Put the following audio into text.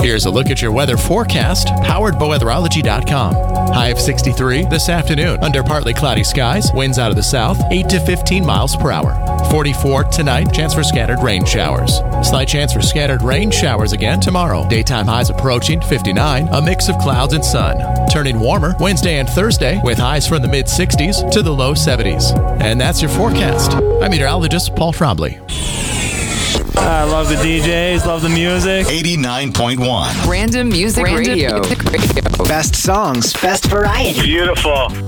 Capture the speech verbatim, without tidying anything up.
Here's a look at your weather forecast, powered by weatherology dot com. High of sixty-three this afternoon, under partly cloudy skies, winds out of the south, eight to fifteen miles per hour. forty-four tonight, chance for scattered rain showers. Slight chance for scattered rain showers again tomorrow. Daytime highs approaching fifty-nine, a mix of clouds and sun. Turning warmer Wednesday and Thursday, with highs from the mid sixties to the low seventies. And that's your forecast. I'm meteorologist Paul Trombley. I love the D Js, love the music. eighty-nine point one. Random Music Random Radio. Music Radio. Best songs, best variety. Beautiful.